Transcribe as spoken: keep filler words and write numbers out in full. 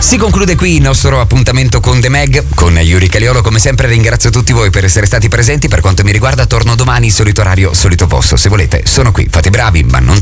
Si conclude qui il nostro appuntamento con The Mag, con Yuri Caliolo. Come sempre ringrazio tutti voi per essere stati presenti. Per quanto mi riguarda torno domani, solito orario, solito posto. Se volete sono qui, fate bravi, ma non